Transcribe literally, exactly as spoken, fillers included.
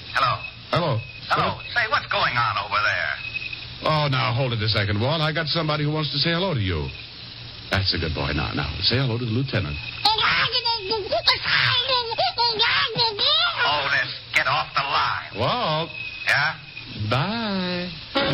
Hello. Hello. Hello. What? Say, what's going on over there? Oh, now, hold it a second, Walt. I got somebody who wants to say hello to you. That's a good boy. Now, now, say hello to the lieutenant.